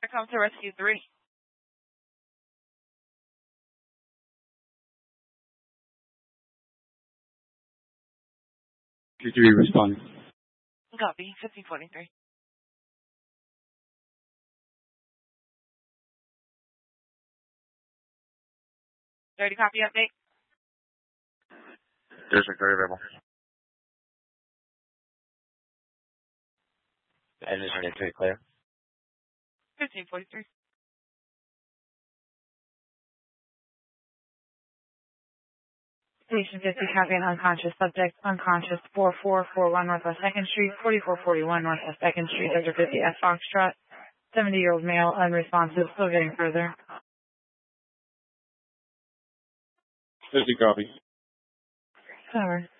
Here comes to rescue 3. 3 responding. Copy, 1543. Ready, copy, update? District 3 available. Engine turning 3 clear. 1543. Station 50, copy, an unconscious subject, unconscious, 4441 Northwest 2nd Street, 4441 Northwest 2nd Street, Desert 50 F Foxtrot, 70-year-old male, unresponsive, still getting further. 50 copy. Cover.